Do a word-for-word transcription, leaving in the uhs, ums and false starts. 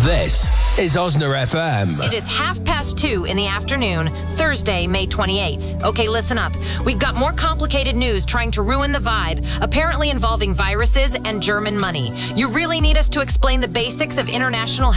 This is Osna F M. It is half past two in the afternoon, Thursday, May twenty-eighth. Okay, listen up. We've got more complicated news trying to ruin the vibe, apparently involving viruses and German money. You really need us to explain the basics of international